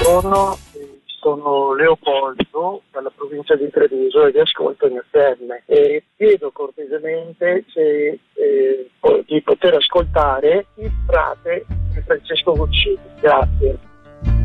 Buongiorno, sono Leopoldo dalla provincia di Treviso e vi ascolto in FM e chiedo cortesemente di poter ascoltare il frate di Francesco Guccini. Grazie.